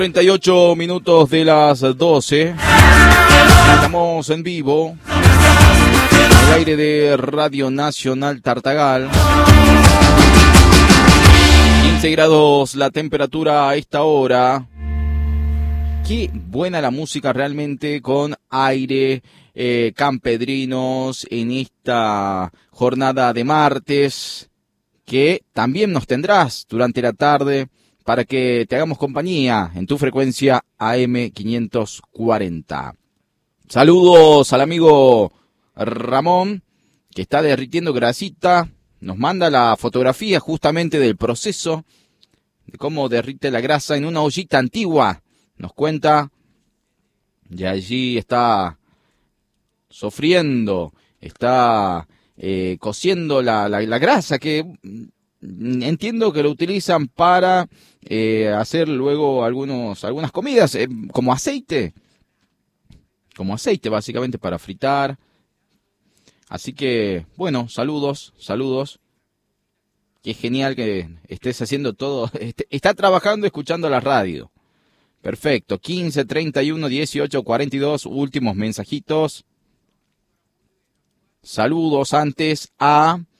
38 minutos de las 12. Estamos en vivo. Al aire de Radio Nacional Tartagal. 15 grados la temperatura a esta hora. Qué buena la música realmente, con aire, campedrinos en esta jornada de martes, que también nos tendrás durante la tarde para que te hagamos compañía en tu frecuencia AM 540. Saludos al amigo Ramón, que está derritiendo grasita. Nos manda la fotografía justamente del proceso de cómo derrite la grasa en una ollita antigua. Nos cuenta, y allí está sofriendo, está cociendo la grasa, que entiendo que lo utilizan para hacer luego algunas comidas, como aceite básicamente para fritar. Así que, bueno, saludos. Qué genial que estés haciendo todo. Está trabajando, escuchando la radio. Perfecto. 15 31 18 42. Últimos mensajitos. Saludos antes a